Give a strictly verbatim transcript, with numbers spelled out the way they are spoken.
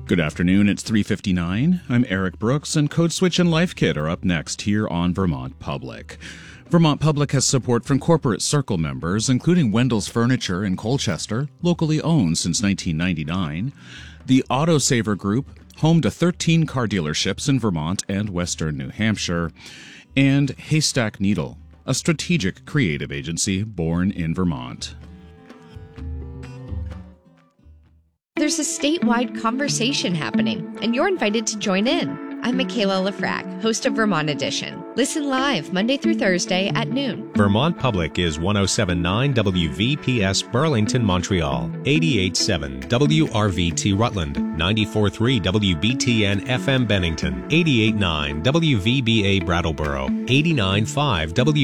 Good afternoon, it's three fifty-nine. I'm Eric Brooks, and Code Switch and Life Kit are up next here on Vermont Public. Vermont Public has support from corporate circle members, including Wendell's Furniture in Colchester, locally owned since nineteen ninety-nine, the Autosaver Group, home to thirteen car dealerships in Vermont and western New Hampshire, and Haystack Needle, a strategic creative agency born in Vermont. There's a statewide conversation happening, and you're invited to join in. I'm Michaela Lafrac, host of Vermont Edition. Listen live Monday through Thursday at noon. Vermont Public is one oh seven point nine W V P S Burlington, Montreal, eighty-eight point seven W R V T Rutland, ninety-four point three W B T N F M Bennington, eighty-eight point nine W V B A Brattleboro, eighty-nine point five W